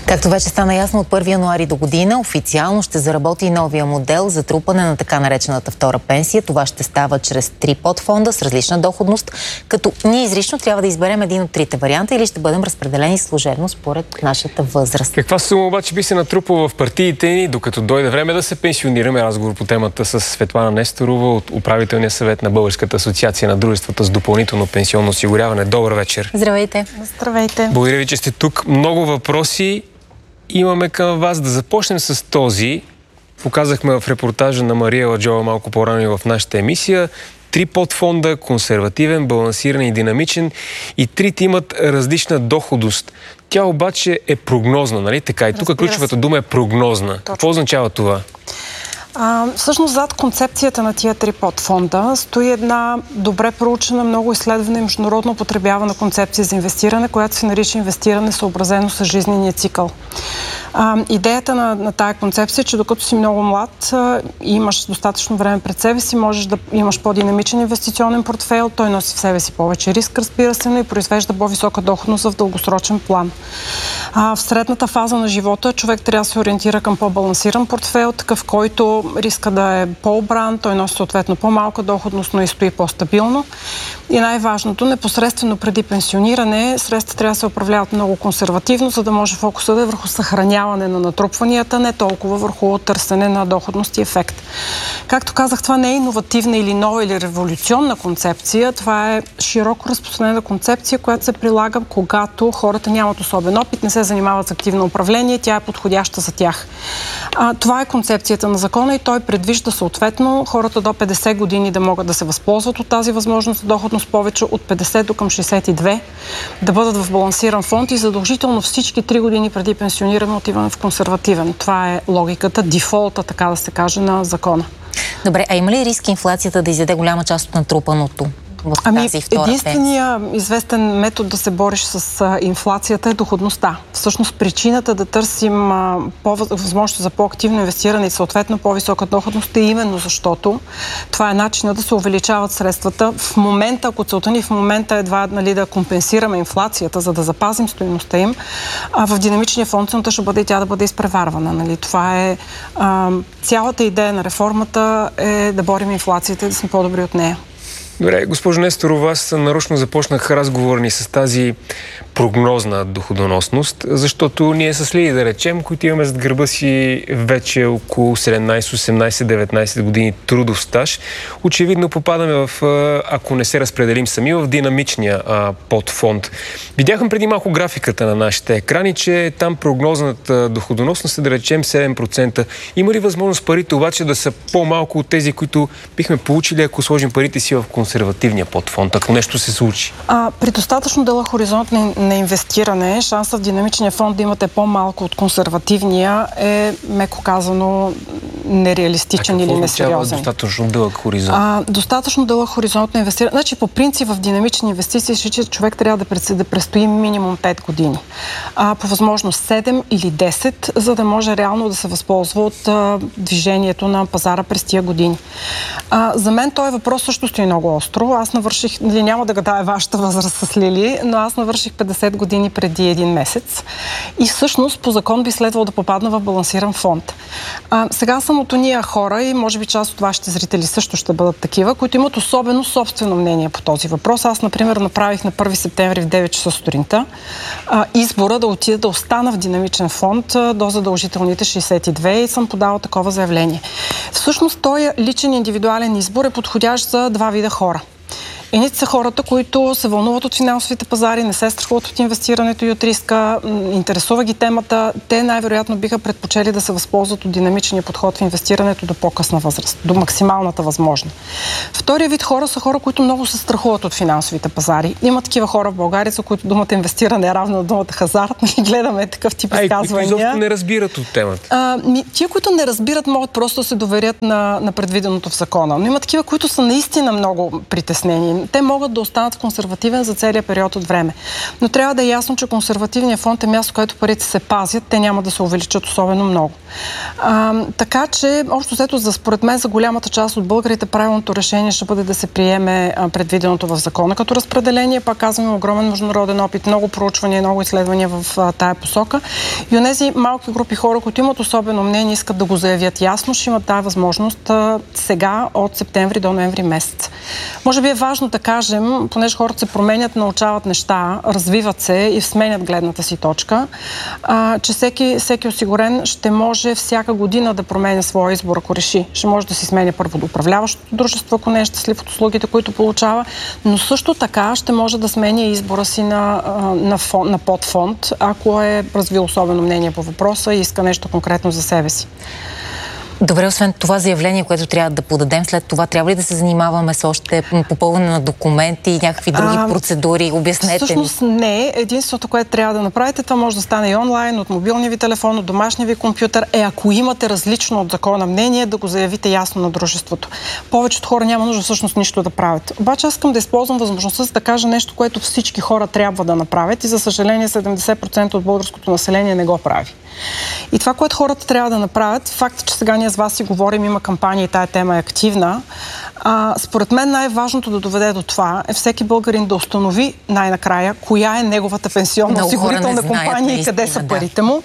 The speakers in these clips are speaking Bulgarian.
Както вече стана ясно, от 1 януари до година официално ще заработи новия модел за трупане на така наречената втора пенсия. Това ще става чрез 3 подфонда с различна доходност, като ние изрично трябва да изберем един от трите варианта или ще бъдем разпределени служебно според нашата възраст. Каква сума обаче би се натрупала в партиите ни, докато дойде време да се пенсионираме? Разговор по темата с Светлана Несторова от управителния съвет на Българската асоциация на дружествата с допълнително пенсионно осигуряване. Добър вечер. Здравейте. Здравейте. Благодаря ви, че сте тук. Много въпроси имаме към вас. Да започнем с този. Показахме в репортажа на Мария Ладжова малко по-рано в нашата емисия. 3 подфонда, консервативен, балансиран и динамичен, и трите имат различна доходност. Тя обаче е прогнозна, нали така? И тук ключовата дума е прогнозна. Точно. Какво означава това? Всъщност зад концепцията на тия 3 подфонда стои една добре проучена, много изследвана и международно употребявана концепция за инвестиране, която се нарича инвестиране съобразено с жизнения цикъл. Идеята на тая концепция е, че докато си много млад и имаш достатъчно време пред себе си, можеш да имаш по-динамичен инвестиционен портфейл. Той носи в себе си повече риск, разбира се, но и произвежда по-висока доходност в дългосрочен план. В средната фаза на живота човек трябва да се ориентира към по-балансиран портфейл, такъв, който риска да е по-обран, той носи съответно по-малка доходност, но и стои по-стабилно. И най-важното, непосредствено преди пенсиониране, средства трябва да се управляват много консервативно, за да може фокуса да е върху съхраняване на натрупванията, не толкова върху търсене на доходност и ефект. Както казах, това не е иновативна или нова или революционна концепция, това е широко разпространена концепция, която се прилага, когато хората нямат особен опит, не се занимават с активно управление, тя е подходяща за тях. Това е концепцията на закона и той предвижда съответно хората до 50 години да могат да се възползват от тази възможност за доходност повече от 50 до към 62, да бъдат в балансиран фонд и задължително всички 3 години преди пенсиониране отиваме в консервативен. Това е логиката, дефолта, така да се каже, на закона. Добре, а има ли риск инфлацията да изяде голяма част от натрупаното? Единственият известен метод да се бориш с инфлацията е доходността. Всъщност причината да търсим възможност за по-активно инвестиране и съответно по-висока доходност е именно защото това е начинът да се увеличават средствата. В момента, ако целта ни в момента е едва да компенсираме инфлацията, за да запазим стойността им, в динамичния фонд целта ще бъде и тя да бъде изпреварвана. Нали? Това е цялата идея на реформата е да борим инфлацията и да сме по-добри от нея. Добре, госпожо Несторова, аз нарочно започнах разговор ни с тази прогнозна доходоносност, защото ние с Лили, да речем, които имаме зад гърба си вече около 17, 18, 19 години трудов стаж, очевидно попадаме в, ако не се разпределим сами, в динамичния подфонд. Видяхме преди малко графиката на нашите екрани, че там прогнозната доходоносност е, да речем, 7%. Има ли възможност парите обаче да са по-малко от тези, които бихме получили, ако сложим парите си в консервативния подфонд, ако нещо се случи? При достатъчно дълъг хоризонт на инвестиране, шанса в динамичния фонд да имате по-малко от консервативния е, меко казано, нереалистичен или несериозен. Достатъчно дълъг хоризонт? Достатъчно дълъг хоризонт на инвестиране. Значи, по принцип в динамични инвестиции че човек трябва да престои минимум 5 години. По възможност 7 или 10, за да може реално да се възползва от движението на пазара през тия години. За мен този въпрос също стои много остро. Аз навърших, няма да гадая вашата възраст с Лили, но аз навърших 50 години преди 1 месец. И всъщност по закон би следвало да попадна в балансиран фонд. Сега съм от уния хора и може би част от вашите зрители също ще бъдат такива, които имат особено собствено мнение по този въпрос. Аз, например, направих на 1 септември в 9 часа сутринта избора да отида да остана в динамичен фонд до задължителните 62 и съм подала такова заявление. Всъщност този личен индивидуален избор е подходящ за 2 вида хора. Едните са хората, които се вълнуват от финансовите пазари, не се страхуват от инвестирането и от риска, интересува ги темата. Те най-вероятно биха предпочели да се възползват от динамичния подход в инвестирането до по-късна възраст, до максималната възможна. Втория вид хора са хора, които много се страхуват от финансовите пазари. Има такива хора в България, за които думата инвестиране е равна на думата хазарт. Гледаме такъв тип изказвания. Изобщо не разбират от темата. Тия, които не разбират, могат просто да се доверят на предвиденото в закона. Но има такива, които са наистина много притеснени. начин. Те могат да останат консервативен за целия период от време. Но трябва да е ясно, че консервативният фонд е място, където парите се пазят, те няма да се увеличат особено много. Така че, общо взето, според мен, за голямата част от българите правилното решение ще бъде да се приеме предвиденото в закона като разпределение. Пак казвам, огромен международен опит, много проучвания, много изследвания в тая посока. И онези малки групи хора, които имат особено мнение, искат да го заявят ясно, ще имат тази възможност сега от септември до ноември месец. Може би е важно да кажем, понеже хората се променят, научават неща, развиват се и сменят гледната си точка, че всеки осигурен ще може всяка година да променя своя избор, ако реши. Ще може да си сменя първо до управляващото дружество, ако не е щастлив от услугите, които получава, но също така ще може да сменя избора си на подфонд, ако е развил особено мнение по въпроса и иска нещо конкретно за себе си. Добре, освен това заявление, което трябва да подадем, след това трябва ли да се занимаваме с още попълване на документи и някакви други процедури? Обяснете ми. Всъщност не. Единството, което трябва да направите, това може да стане и онлайн, от мобилния ви телефон, от домашния ви компютър. Ако имате различно от закона мнение, да го заявите ясно на дружеството. Повечето хора няма нужда всъщност нищо да правят. Обаче аз искам да използвам възможността да кажа нещо, което всички хора трябва да направят и за съжаление 70% от българското население не го прави. И това, което хората трябва да направят, факт, че сега ние с вас си говорим, има кампания и тая тема е активна, според мен най-важното да доведе до това е всеки българин да установи най-накрая коя е неговата пенсионна осигурителна компания и къде са парите му.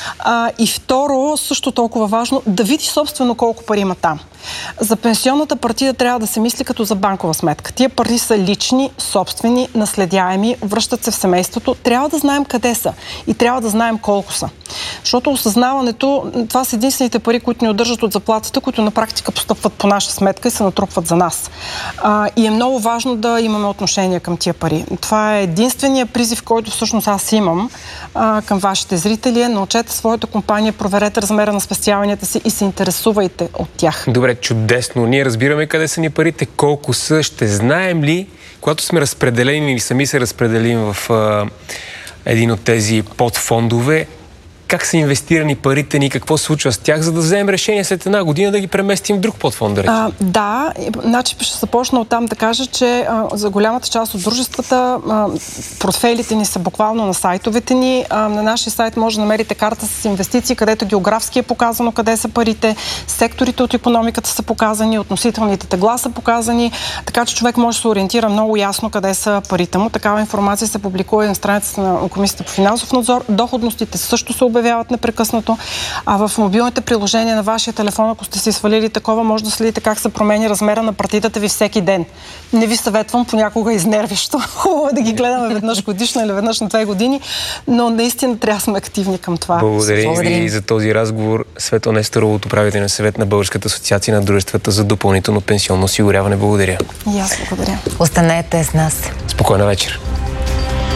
И второ, също толкова важно, да види собствено колко пари има там. За пенсионната партида трябва да се мисли като за банкова сметка. Тия пари са лични, собствени, наследяеми, връщат се в семейството. Трябва да знаем къде са и трябва да знаем колко са. Защото осъзнаването, това са единствените пари, които ни удържат от заплатата, които на практика постъпват по наша сметка и се натрупват за нас. И е много важно да имаме отношение към тия пари. Това е единствения призив, който всъщност аз имам към вашите зрители. Научете своята компания, проверете размера на спестяванията си и се интересувайте от тях. Добре, чудесно. Ние разбираме къде са ни парите, колко са. Ще знаем ли, когато сме разпределени или сами се разпределим в един от тези подфондове, как са инвестирани парите ни, какво се случва с тях, за да вземем решение след една година да ги преместим в друг подфонд, да речем? Да, значи ще започна оттам да кажа, че за голямата част от дружествата портфейлите ни са буквално на сайтовете ни. На нашия сайт може да намерите карта с инвестиции, където географски е показано къде са парите, секторите от икономиката са показани, относителните тегла са показани, така че човек може да се ориентира много ясно къде са парите му. Такава информация се публикува и на страницата на Комисията по финансов надзор. Доходностите също се обявяват непрекъснато. А в мобилните приложения на вашия телефон, ако сте си свалили такова, може да следите как се промени размера на партидата ви всеки ден. Не ви съветвам, понякога изнервящо. Хубаво е да ги гледаме веднъж годишно или веднъж на 2 години, но наистина трябва да сме активни към това. Благодаря ви за този разговор. Светла Несторова от управителния съвет на Българската асоциация на дружествата за допълнително пенсионно осигуряване. Благодаря. И аз благодаря. Останете с нас. Спокойна вечер.